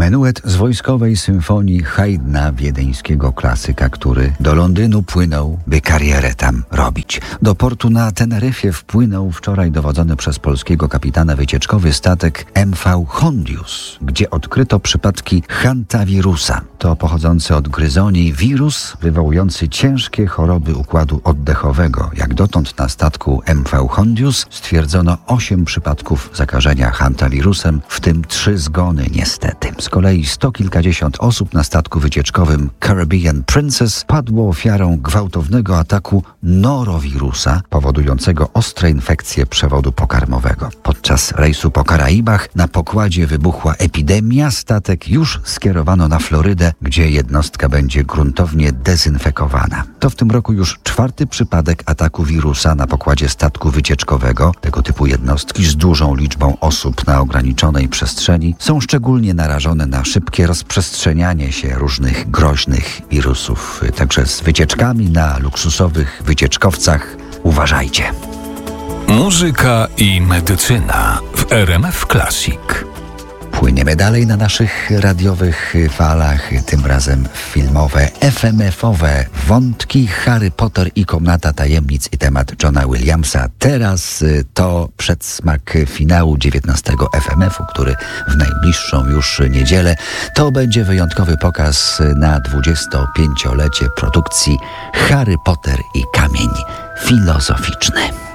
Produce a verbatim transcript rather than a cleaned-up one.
Menuet z wojskowej symfonii Haydna, wiedeńskiego klasyka, który do Londynu płynął, by karierę tam robić. Do portu na Teneryfie wpłynął wczoraj dowodzony przez polskiego kapitana wycieczkowy statek M V Hondius, gdzie odkryto przypadki hantawirusa. To pochodzący od gryzoni wirus wywołujący ciężkie choroby układu oddechowego. Jak dotąd na statku M V Hondius stwierdzono osiem przypadków zakażenia hantawirusem, w tym trzy zgony niestety. Z kolei sto kilkadziesiąt osób na statku wycieczkowym Caribbean Princess padło ofiarą gwałtownego ataku norowirusa powodującego ostre infekcje przewodu pokarmowego. Podczas rejsu po Karaibach na pokładzie wybuchła epidemia. Statek już skierowano na Florydę, gdzie jednostka będzie gruntownie dezynfekowana. To w tym roku już czwarty przypadek ataku wirusa na pokładzie statku wycieczkowego. Tego typu jednostki z dużą liczbą osób na ograniczonej przestrzeni są szczególnie narażone na szybkie rozprzestrzenianie się różnych groźnych wirusów. Także z wycieczkami na luksusowych wycieczkowcach uważajcie. Muzyka i medycyna w R M F Classic. Płyniemy dalej na naszych radiowych falach, tym razem filmowe, F M F-owe wątki, Harry Potter i Komnata Tajemnic i temat Johna Williamsa. Teraz to przedsmak finału dziewiętnastego F M F-u, który w najbliższą już niedzielę to będzie wyjątkowy pokaz na dwudziestopięciolecie produkcji Harry Potter i Kamień Filozoficzny.